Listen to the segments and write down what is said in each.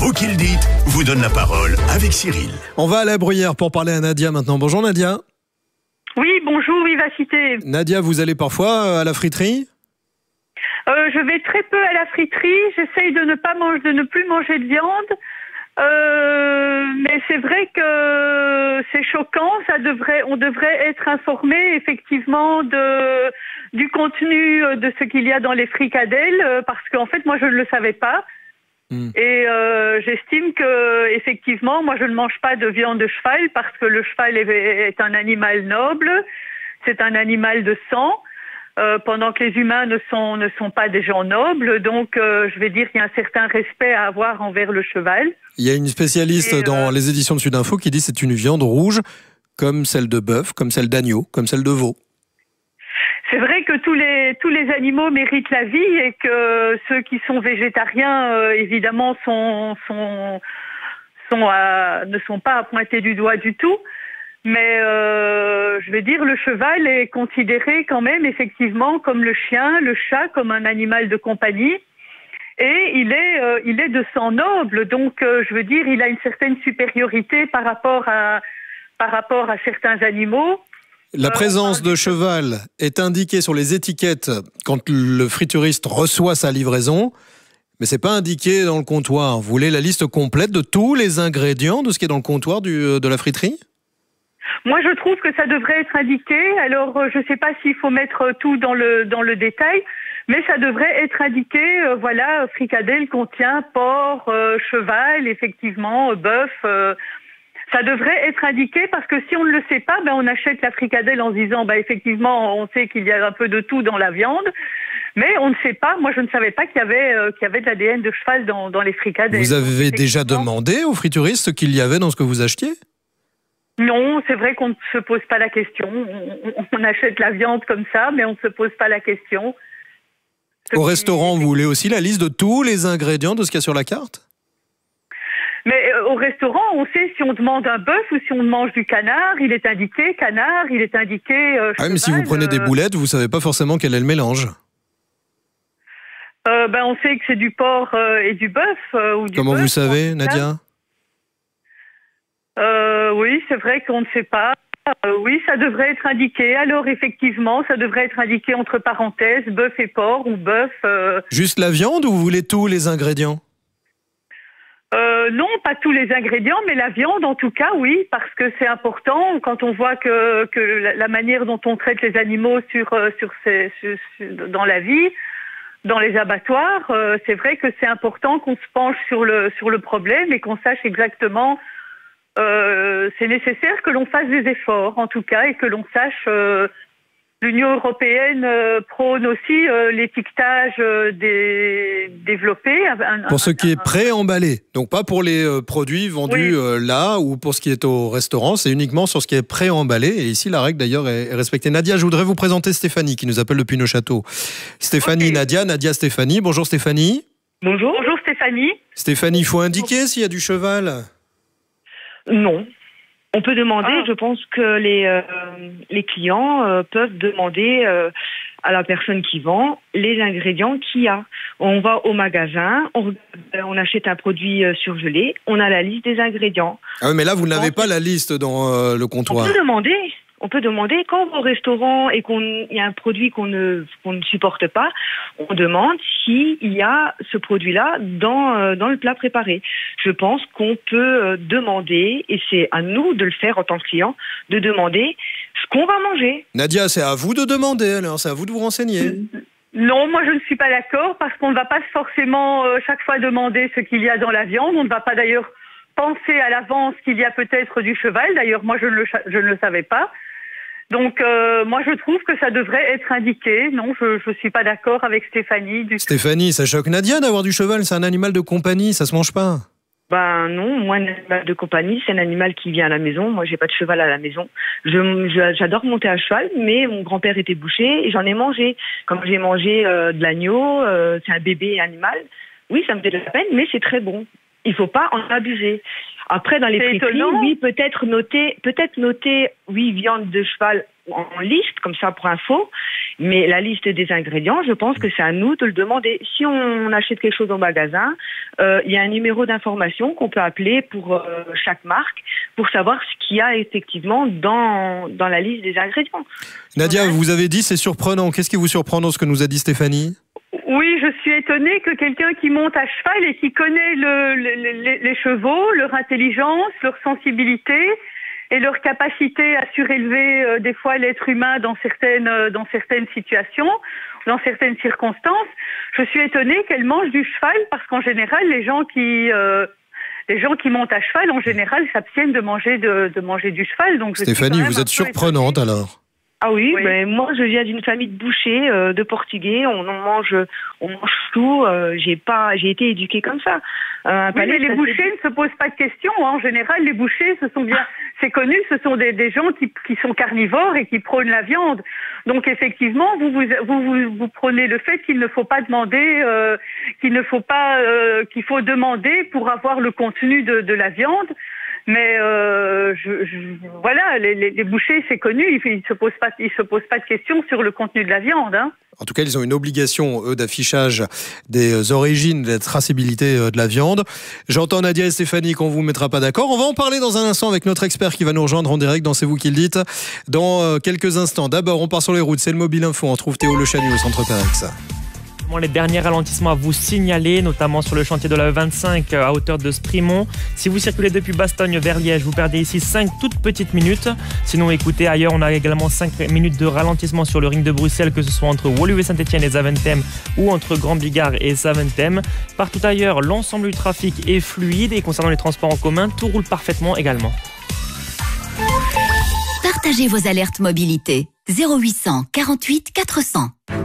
Vous qui le dites vous donne la parole avec Cyril. On va à la Bruyère pour parler à Nadia maintenant. Bonjour Nadia. Oui, bonjour Vivacité. Nadia, vous allez parfois à la friterie ? Je vais très peu à la friterie. J'essaye de ne plus manger de viande. Mais c'est vrai que c'est choquant. On devrait être informé effectivement du contenu de ce qu'il y a dans les fricadelles, parce qu'en fait moi je ne le savais pas. Et j'estime que effectivement moi je ne mange pas de viande de cheval parce que le cheval est un animal noble. C'est un animal de sang. Pendant que les humains ne sont pas des gens nobles, donc je vais dire qu'il y a un certain respect à avoir envers le cheval. Il y a une spécialiste dans les éditions de Sudinfo qui dit que c'est une viande rouge comme celle de bœuf, comme celle d'agneau, comme celle de veau. C'est vrai que tous les animaux méritent la vie et que ceux qui sont végétariens, évidemment, ne sont pas à pointer du doigt du tout. Mais je vais dire, le cheval est considéré quand même effectivement comme le chien, le chat, comme un animal de compagnie. Et il est de sang noble, donc je veux dire, il a une certaine supériorité par rapport à certains animaux. La présence de cheval est indiquée sur les étiquettes quand le frituriste reçoit sa livraison, mais c'est pas indiqué dans le comptoir. Vous voulez la liste complète de tous les ingrédients de ce qui est dans le comptoir de la friterie ? Moi, je trouve que ça devrait être indiqué. Alors, je ne sais pas s'il faut mettre tout dans le détail, mais ça devrait être indiqué. Voilà, fricadelle contient porc, cheval, effectivement, bœuf. Ça devrait être indiqué parce que si on ne le sait pas, on achète la fricadelle en se disant, effectivement, on sait qu'il y a un peu de tout dans la viande, mais on ne sait pas. Moi, je ne savais pas qu'il y avait de l'ADN de cheval dans les fricadelles. Vous avez déjà demandé au frituriste ce qu'il y avait dans ce que vous achetiez ? Non, c'est vrai qu'on ne se pose pas la question. On achète la viande comme ça, mais on ne se pose pas la question. Au restaurant, vous voulez aussi la liste de tous les ingrédients de ce qu'il y a sur la carte ? Mais au restaurant, on sait si on demande un bœuf ou si on mange du canard, il est indiqué canard, il est indiqué cheval. Même si vous prenez des boulettes, vous ne savez pas forcément quel est le mélange. On sait que c'est du porc et du bœuf. Comment vous savez, Nadia ? Oui, c'est vrai qu'on ne sait pas. Oui, ça devrait être indiqué. Alors, effectivement, ça devrait être indiqué entre parenthèses, bœuf et porc ou bœuf. Juste la viande ou vous voulez tous les ingrédients ? Non, pas tous les ingrédients, mais la viande, en tout cas, oui, parce que c'est important quand on voit que la manière dont on traite les animaux dans la vie, dans les abattoirs, c'est vrai que c'est important qu'on se penche sur le problème et qu'on sache exactement. C'est nécessaire que l'on fasse des efforts, en tout cas, et que l'on sache. L'Union européenne prône aussi l'étiquetage développé. Pour ce qui est pré-emballé, donc pas pour les produits vendus là ou pour ce qui est au restaurant, c'est uniquement sur ce qui est pré-emballé. Et ici, la règle d'ailleurs est respectée. Nadia, je voudrais vous présenter Stéphanie qui nous appelle depuis Neuchâteau. Stéphanie, Nadia, Stéphanie. Bonjour Stéphanie. Bonjour. Bonjour Stéphanie. Stéphanie, il faut indiquer s'il y a du cheval. Non. On peut demander, je pense que les clients peuvent demander à la personne qui vend les ingrédients qu'il y a. On va au magasin, on achète un produit surgelé, on a la liste des ingrédients. Ah oui, mais là, vous n'avez pas la liste dans le comptoir. On peut demander quand on va au restaurant et qu'il y a un produit qu'on ne supporte pas, on demande s'il y a ce produit-là dans le plat préparé. Je pense qu'on peut demander, et c'est à nous de le faire en tant que client, de demander ce qu'on va manger. Nadia, c'est à vous de demander, alors c'est à vous de vous renseigner. Non, moi je ne suis pas d'accord parce qu'on ne va pas forcément chaque fois demander ce qu'il y a dans la viande. On ne va pas d'ailleurs penser à l'avance qu'il y a peut-être du cheval. D'ailleurs, moi je ne le savais pas. Donc, moi, je trouve que ça devrait être indiqué. Non, je ne suis pas d'accord avec Stéphanie. Stéphanie, ça choque Nadia d'avoir du cheval. C'est un animal de compagnie, ça se mange pas. Non, moi, un animal de compagnie, c'est un animal qui vient à la maison. Moi, j'ai pas de cheval à la maison. J'adore monter à cheval, mais mon grand-père était boucher et j'en ai mangé. Comme j'ai mangé de l'agneau, c'est un bébé animal. Oui, ça me fait de la peine, mais c'est très bon. il faut pas en abuser. Après, dans les friteries, oui, peut-être noter, oui, viande de cheval en liste, comme ça pour info, mais la liste des ingrédients, je pense que c'est à nous de le demander. Si on achète quelque chose au magasin, il y a un numéro d'information qu'on peut appeler pour chaque marque pour savoir ce qu'il y a effectivement dans la liste des ingrédients. Nadia, vous avez dit c'est surprenant. Qu'est-ce qui vous surprend dans ce que nous a dit Stéphanie ? Oui, je suis étonnée que quelqu'un qui monte à cheval et qui connaît les chevaux, leur intelligence, leur sensibilité et leur capacité à surélever des fois l'être humain dans certaines situations, dans certaines circonstances, je suis étonnée qu'elle mange du cheval parce qu'en général, les gens qui montent à cheval, en général, s'abstiennent de manger du cheval. Donc Stéphanie, vous êtes surprenante alors. Ah oui, oui. Ben moi je viens d'une famille de bouchers, de Portugais, on mange tout. J'ai été éduquée comme ça. Oui, mais les bouchers ne se posent pas de questions. En général, les bouchers, c'est connu, ce sont des gens qui sont carnivores et qui prônent la viande. Donc effectivement, vous prenez le fait qu'il ne faut pas demander, qu'il faut demander pour avoir le contenu de la viande. Mais voilà, les bouchers, c'est connu, ils se posent pas de questions sur le contenu de la viande. Hein. En tout cas, ils ont une obligation, eux, d'affichage des origines, de la traçabilité de la viande. J'entends Nadia et Stéphanie qu'on vous mettra pas d'accord. On va en parler dans un instant avec notre expert qui va nous rejoindre en direct dans C'est vous qui le dites dans quelques instants. D'abord, on part sur les routes, c'est le Mobile Info. On trouve Théo Le Chanu au centre Pérex. Les derniers ralentissements à vous signaler, notamment sur le chantier de la E25 à hauteur de Sprimont. Si vous circulez depuis Bastogne vers Liège, vous perdez ici 5 toutes petites minutes. Sinon, écoutez, ailleurs, on a également 5 minutes de ralentissement sur le ring de Bruxelles, que ce soit entre Woluwe Saint-Etienne et Zaventem ou entre Grand Bigard et Zaventem. Partout ailleurs, l'ensemble du trafic est fluide et concernant les transports en commun, tout roule parfaitement également. Partagez vos alertes mobilité. 0800 48 400.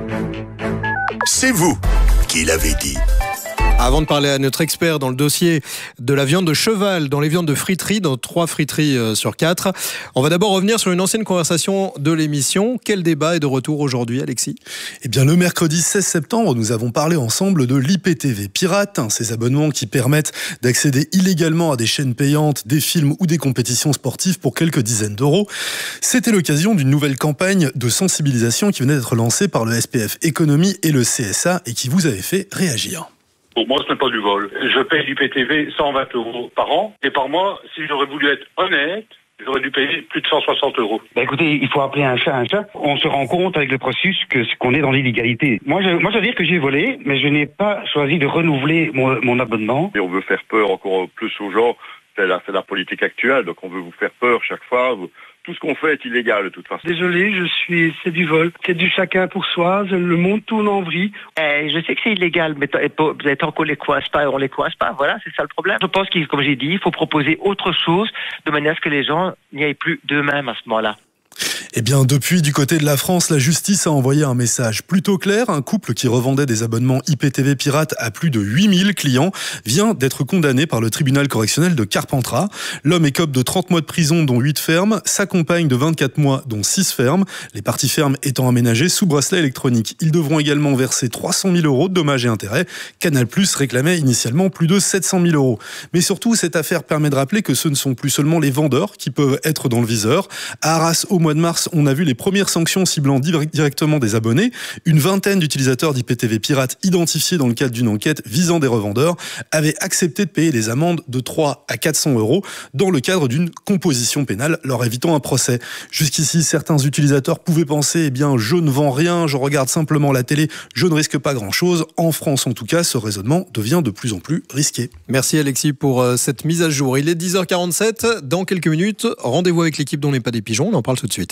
C'est vous qui l'avez dit. Avant de parler à notre expert dans le dossier de la viande de cheval, dans les viandes de friterie, dans 3 friteries sur 4, on va d'abord revenir sur une ancienne conversation de l'émission. Quel débat est de retour aujourd'hui, Alexis ? Eh bien, le mercredi 16 septembre, nous avons parlé ensemble de l'IPTV Pirate, ces abonnements qui permettent d'accéder illégalement à des chaînes payantes, des films ou des compétitions sportives pour quelques dizaines d'euros. C'était l'occasion d'une nouvelle campagne de sensibilisation qui venait d'être lancée par le SPF Économie et le CSA et qui vous avait fait réagir. Pour moi, ce n'est pas du vol. Je paye l'IPTV 120 € par an. Et par mois, si j'aurais voulu être honnête, j'aurais dû payer plus de 160 €. Écoutez, il faut appeler un chat un chat. On se rend compte avec le processus qu'on est dans l'illégalité. Moi, je dois dire que j'ai volé, mais je n'ai pas choisi de renouveler mon abonnement. Et on veut faire peur encore plus aux gens. C'est la politique actuelle. Donc on veut vous faire peur chaque fois. Tout ce qu'on fait est illégal de toute façon. Désolé, c'est du vol. C'est du chacun pour soi. Le monde tourne en vrille. Je sais que c'est illégal, mais tant qu'on les coince pas, on les coince pas. Voilà, c'est ça le problème. Je pense qu'il, comme j'ai dit, il faut proposer autre chose de manière à ce que les gens n'y aillent plus d'eux-mêmes à ce moment-là. Eh bien, depuis, du côté de la France, la justice a envoyé un message plutôt clair. Un couple qui revendait des abonnements IPTV pirates à plus de 8000 clients vient d'être condamné par le tribunal correctionnel de Carpentras. L'homme écope de 30 mois de prison, dont 8 fermes, sa compagne de 24 mois, dont 6 fermes, les parties fermes étant aménagées sous bracelet électronique. Ils devront également verser 300 000 € de dommages et intérêts. Canal+ réclamait initialement plus de 700 000 €. Mais surtout, cette affaire permet de rappeler que ce ne sont plus seulement les vendeurs qui peuvent être dans le viseur. À Arras, au mois de mars, on a vu les premières sanctions ciblant directement des abonnés. Une vingtaine d'utilisateurs d'IPTV pirates identifiés dans le cadre d'une enquête visant des revendeurs avaient accepté de payer des amendes de 3 à 400 € dans le cadre d'une composition pénale, leur évitant un procès. Jusqu'ici, certains utilisateurs pouvaient penser, je ne vends rien, je regarde simplement la télé, je ne risque pas grand-chose. En France, en tout cas, ce raisonnement devient de plus en plus risqué. Merci Alexis pour cette mise à jour. Il est 10h47. Dans quelques minutes, rendez-vous avec l'équipe dont n'est pas des pigeons. On en parle tout de suite.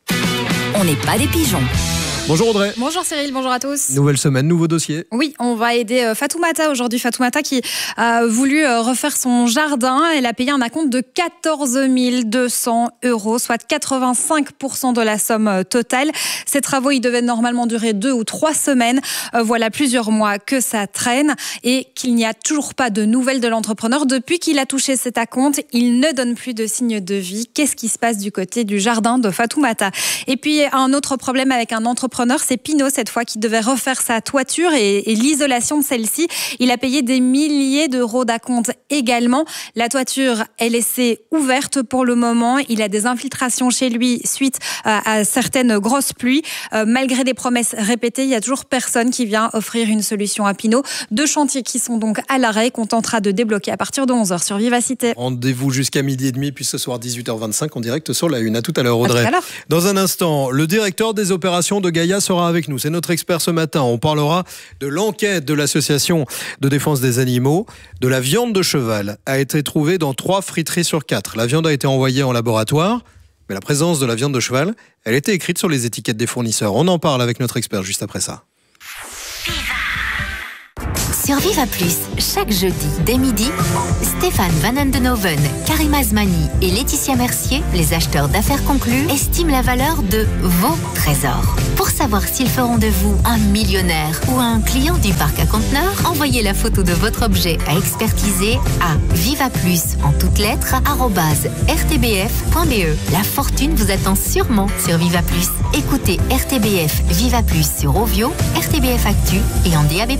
On n'est pas des pigeons. Bonjour Audrey. Bonjour Cyril, bonjour à tous. Nouvelle semaine, nouveau dossier. Oui, on va aider Fatoumata aujourd'hui. Fatoumata qui a voulu refaire son jardin. Elle a payé un acompte de 14 200 €, soit 85% de la somme totale. Ces travaux, ils devaient normalement durer 2 ou 3 semaines. Voilà plusieurs mois que ça traîne et qu'il n'y a toujours pas de nouvelles de l'entrepreneur. Depuis qu'il a touché cet acompte, il ne donne plus de signe de vie. Qu'est-ce qui se passe du côté du jardin de Fatoumata ? Et puis, un autre problème avec un entrepreneur entrepreneur, c'est Pinot cette fois qui devait refaire sa toiture et l'isolation de celle-ci. Il a payé des milliers d'euros d'acompte également. La toiture est laissée ouverte pour le moment. Il a des infiltrations chez lui suite à certaines grosses pluies. Malgré des promesses répétées, il n'y a toujours personne qui vient offrir une solution à Pinot. 2 chantiers qui sont donc à l'arrêt, qu'on tentera de débloquer à partir de 11h sur Vivacité. Rendez-vous jusqu'à 12h30, puis ce soir 18h25 en direct sur la Une. À tout à l'heure, Audrey. Dans un instant, le directeur des opérations de Gaïa sera avec nous. C'est notre expert ce matin. On parlera de l'enquête de l'association de défense des animaux. De la viande de cheval a été trouvée dans 3 friteries sur 4. La viande a été envoyée en laboratoire, mais la présence de la viande de cheval, elle était écrite sur les étiquettes des fournisseurs. On en parle avec notre expert juste après ça. Sur Viva Plus, chaque jeudi, dès midi, Stéphane Van Andenoven, Karim Azmani et Laetitia Mercier, les acheteurs d'affaires conclus, estiment la valeur de vos trésors. Pour savoir s'ils feront de vous un millionnaire ou un client du parc à conteneurs, envoyez la photo de votre objet à expertiser à vivaplus, en toutes lettres, @rtbf.be. La fortune vous attend sûrement sur Viva Plus. Écoutez RTBF Viva Plus sur Ovio, RTBF Actu et en DAB+.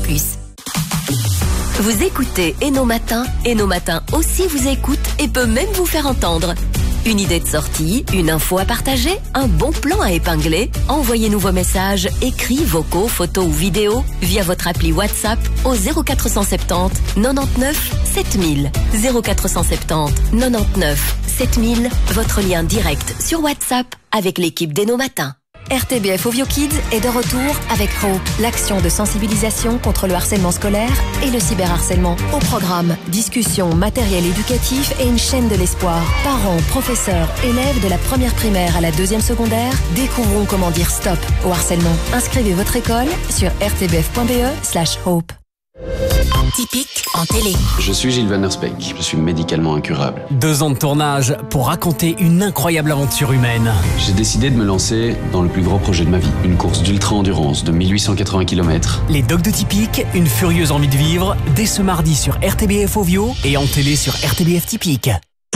Vous écoutez Et nos matins aussi vous écoute et peut même vous faire entendre. Une idée de sortie, une info à partager, un bon plan à épingler? Envoyez-nous vos messages, écrits, vocaux, photos ou vidéos via votre appli WhatsApp au 0470 99 7000. 0470 99 7000, votre lien direct sur WhatsApp avec l'équipe d'Et nos matins. RTBF Ovio Kids est de retour avec Hope, l'action de sensibilisation contre le harcèlement scolaire et le cyberharcèlement. Au programme, discussion, matériel éducatif et une chaîne de l'espoir. Parents, professeurs, élèves de la première primaire à la 2e secondaire, découvrons comment dire stop au harcèlement. Inscrivez votre école sur rtbf.be/hope. Typique en télé. Je suis Gilles Van Der Speck, je suis médicalement incurable. 2 ans de tournage pour raconter une incroyable aventure humaine. J'ai décidé de me lancer dans le plus gros projet de ma vie, une course d'ultra-endurance de 1880 km. Les Dogs de Typique, une furieuse envie de vivre, dès ce mardi sur RTBF Ovio et en télé sur RTBF Typique.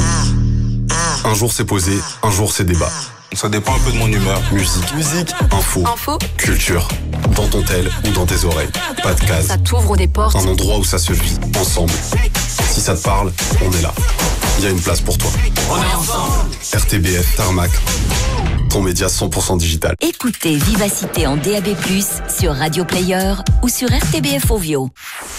Un jour c'est posé, un jour c'est débat. Ça dépend un peu de mon humeur. Musique, info, culture. Dans ton tel ou dans tes oreilles. Pas de case. Ça t'ouvre des portes. Un endroit où ça se vit, ensemble. Si ça te parle, on est là. Il y a une place pour toi. On est ensemble. RTBF, Tarmac. Ton média 100% digital. Écoutez Vivacité en DAB+, sur Radio Player ou sur RTBF Ovio.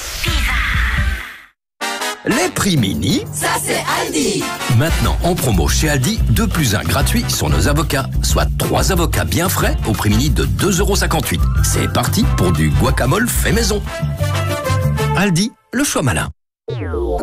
Les prix mini, ça c'est Aldi. Maintenant en promo chez Aldi, 2 + 1 gratuit sur nos avocats, soit 3 avocats bien frais au prix mini de 2,58 €. C'est parti pour du guacamole fait maison. Aldi, le choix malin.